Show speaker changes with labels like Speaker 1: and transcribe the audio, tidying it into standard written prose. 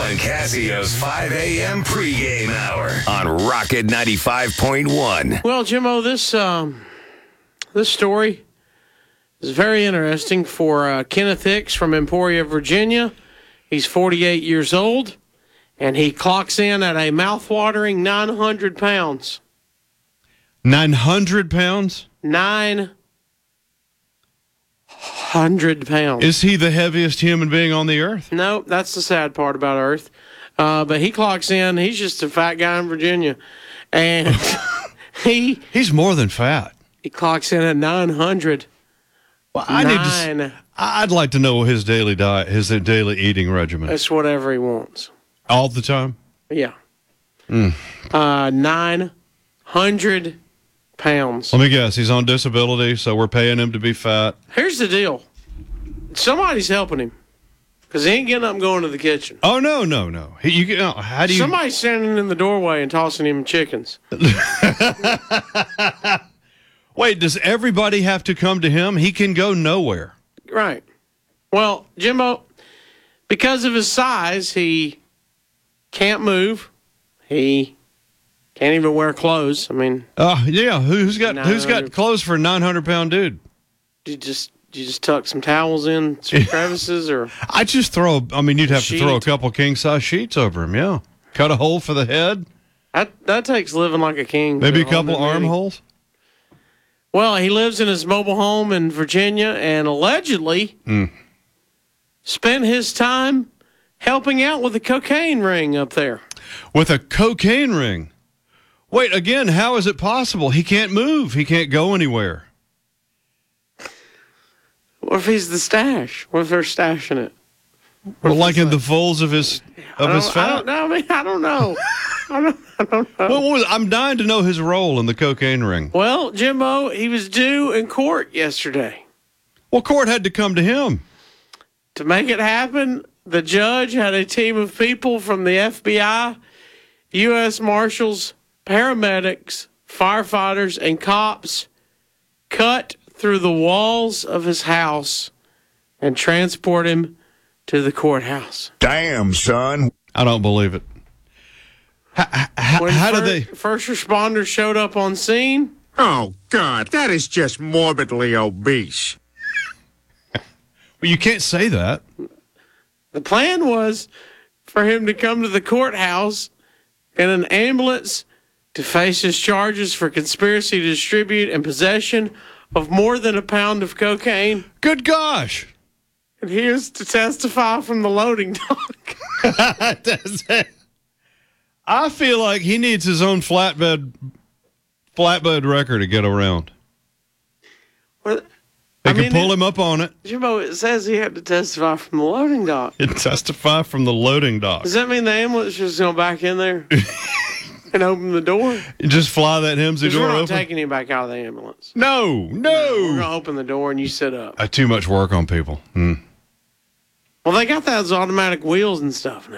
Speaker 1: and Cassio's 5 a.m. pregame hour on Rocket 95.1.
Speaker 2: Well, Jimmo, this story is very interesting for Kenneth Hicks from Emporia, Virginia. He's 48 years old, and he clocks in at a mouthwatering 900 pounds.
Speaker 3: 900 pounds?
Speaker 2: 900 pounds.
Speaker 3: Is he the heaviest human being on the earth?
Speaker 2: No, that's the sad part about Earth. But he clocks in. He's just a fat guy in Virginia. And
Speaker 3: he's more than fat.
Speaker 2: He clocks in at 900.
Speaker 3: Well, I'd like to know his daily diet, his daily eating regimen.
Speaker 2: That's whatever he wants.
Speaker 3: All the time?
Speaker 2: Yeah. 900 pounds.
Speaker 3: Let me guess. He's on disability, so we're paying him to be fat.
Speaker 2: Here's the deal. Somebody's helping him. Because he ain't getting up and going to the kitchen.
Speaker 3: Oh, no. How do you...
Speaker 2: Somebody's standing in the doorway and tossing him chickens.
Speaker 3: Wait, does everybody have to come to him? He can go nowhere.
Speaker 2: Right. Well, Jimbo, because of his size, he can't move. He can't even wear clothes. I mean...
Speaker 3: yeah. Who's got clothes for a 900-pound dude?
Speaker 2: You just tuck some towels in some crevices, or
Speaker 3: you'd have to throw a couple king-size sheets over him, yeah. Cut a hole for the head.
Speaker 2: That takes living like a king.
Speaker 3: Maybe a couple armholes.
Speaker 2: Well, he lives in his mobile home in Virginia and allegedly spent his time helping out with a cocaine ring up there.
Speaker 3: With a cocaine ring? Wait, again, how is it possible? He can't move. He can't go anywhere.
Speaker 2: What if he's the stash? What if they're stashing it?
Speaker 3: Well, like in the folds of his fat?
Speaker 2: I don't know. I don't know. I don't know.
Speaker 3: Well, I'm dying to know his role in the cocaine ring.
Speaker 2: Well, Jimbo, he was due in court yesterday.
Speaker 3: Well, court had to come to him.
Speaker 2: To make it happen, the judge had a team of people from the FBI, U.S. Marshals, paramedics, firefighters, and cops cut through the walls of his house and transport him to the courthouse.
Speaker 1: Damn, son.
Speaker 3: I don't believe it. How did they...
Speaker 2: First responders showed up on scene.
Speaker 4: Oh, God, that is just morbidly obese.
Speaker 3: Well, you can't say that.
Speaker 2: The plan was for him to come to the courthouse in an ambulance to face his charges for conspiracy to distribute and possession of more than a pound of cocaine.
Speaker 3: Good gosh.
Speaker 2: And he is to testify from the loading dock.
Speaker 3: I feel like he needs his own flatbed wrecker to get around.
Speaker 2: Well,
Speaker 3: They can pull him up on it.
Speaker 2: Jimbo, it says he had to testify from the loading dock.
Speaker 3: Testify from the loading dock.
Speaker 2: Does that mean the ambulance is going back in there and open the door?
Speaker 3: You just fly that Hemsey door
Speaker 2: We're not
Speaker 3: open?
Speaker 2: taking him back out of the ambulance.
Speaker 3: No.
Speaker 2: We're going to open the door and you sit up.
Speaker 3: Too much work on people.
Speaker 2: Well, they got those automatic wheels and stuff now.